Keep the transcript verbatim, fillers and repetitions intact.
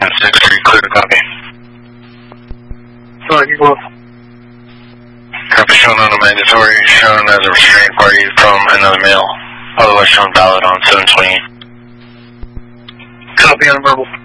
six three, clear to copy. Sorry, you go. Copy, shown on a mandatory, shown as a restrained party from another male. Otherwise shown valid on seven twenty-eight. Copy on verbal.